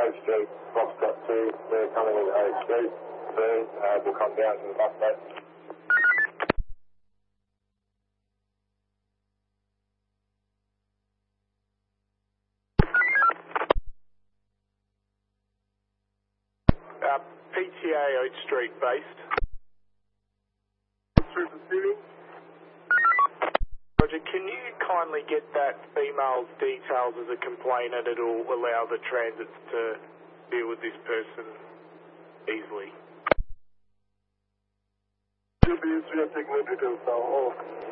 Oak Street, Foxtrot 2, they're coming into Oak Street, we'll come down to the bus base. PTA Oak Street based. Through receiving. Roger, can you kindly get that female's details as a complainant? It'll allow the transits to deal with this person easily. You'll be taking the details now.